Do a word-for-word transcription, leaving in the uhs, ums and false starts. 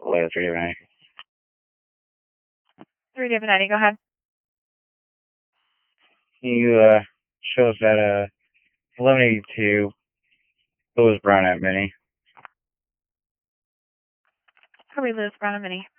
Hello, three David ninety. three David ninety, go ahead. Can you uh, show us that uh, eleven eighty-two Lewis Brown at Mini? Hurry, Lewis Brown at Mini.